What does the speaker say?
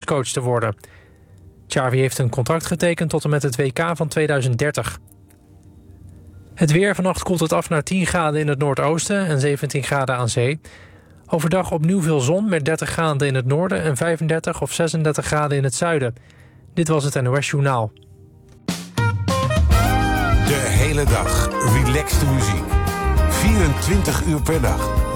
bondscoach te worden. Xavi heeft een contract getekend tot en met het WK van 2030. Het weer: vannacht koelt het af naar 10 graden in het noordoosten en 17 graden aan zee. Overdag opnieuw veel zon met 30 graden in het noorden en 35 of 36 graden in het zuiden. Dit was het NOS Journaal. De hele dag relaxte muziek. 24 uur per dag.